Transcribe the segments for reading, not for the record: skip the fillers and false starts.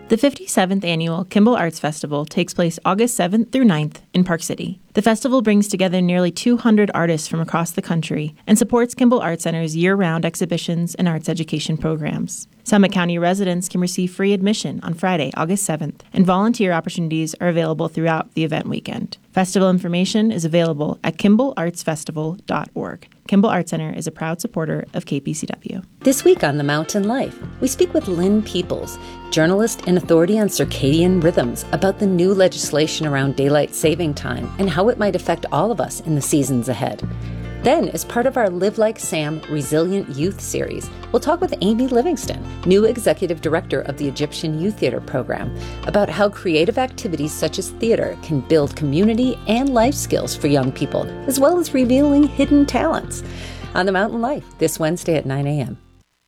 The 57th Annual Kimball Arts Festival takes place August 7th through 9th in Park City. The festival brings together nearly 200 artists from across the country and supports Kimball Art Center's year-round exhibitions and arts education programs. Summit County residents can receive free admission on Friday, August 7th, and volunteer opportunities are available throughout the event weekend. Festival information is available at KimballArtsFestival.org. Kimball Art Center is a proud supporter of KPCW. This week on The Mountain Life, we speak with Lynn Peoples, journalist and authority on circadian rhythms, about the new legislation around daylight saving time and how it might affect all of us in the seasons ahead. Then, as part of our Live Like Sam Resilient Youth series, we'll talk with Amy Livingston, new executive director of the Egyptian Youth Theater program, about how creative activities such as theater can build community and life skills for young people, as well as revealing hidden talents. On The Mountain Life, this Wednesday at 9 a.m.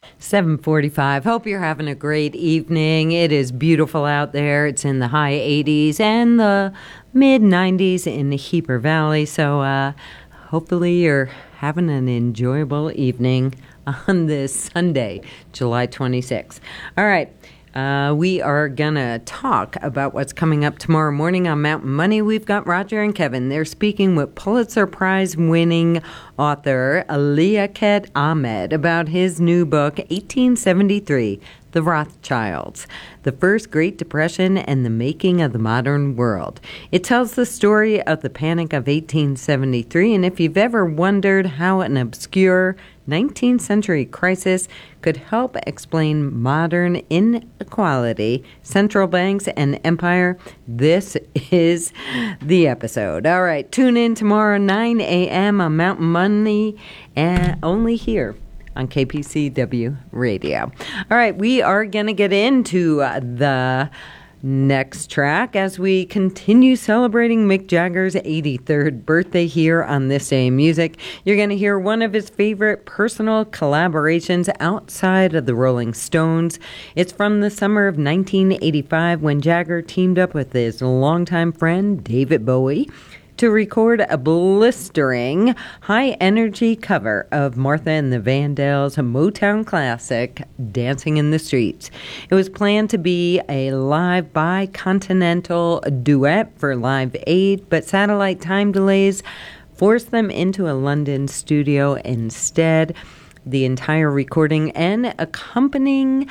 7:45. Hope you're having a great evening. It is beautiful out there. It's in the high 80s and the mid 90s in the Heber Valley. So hopefully you're having an enjoyable evening on this Sunday, July 26th. All right. We are going to talk about what's coming up tomorrow morning on Mountain Money. We've got Roger and Kevin. They're speaking with Pulitzer Prize-winning author Liaquat Ahamed about his new book, 1873, The Rothschilds, The First Great Depression and the Making of the Modern World. It tells the story of the Panic of 1873, and if you've ever wondered how an obscure 19th century crisis could help explain modern inequality, central banks, and empire, this is the episode. All right, tune in tomorrow, 9 a.m. on Mountain Money, and only here on KPCW Radio. All right, we are going to get into the next track as we continue celebrating Mick Jagger's 83rd birthday here on This Day in Music. You're going to hear one of his favorite personal collaborations outside of the Rolling Stones. It's from the summer of 1985 when Jagger teamed up with his longtime friend David Bowie to record a blistering, high-energy cover of Martha and the Vandells' Motown classic, Dancing in the Streets. It was planned to be a live bi-continental duet for Live Aid, but satellite time delays forced them into a London studio instead. The entire recording and accompanying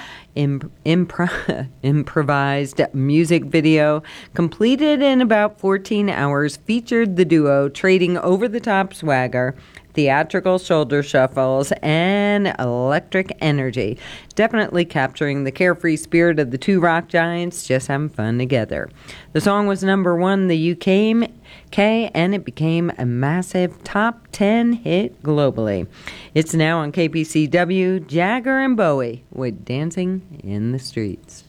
improvised music video, completed in about 14 hours, featured the duo trading over-the-top swagger, theatrical shoulder shuffles, and electric energy, definitely capturing the carefree spirit of the two rock giants just having fun together. The song was number one in the UK, and it became a massive top 10 hit globally. It's now on KPCW, Jagger and Bowie with Dancing in the Streets.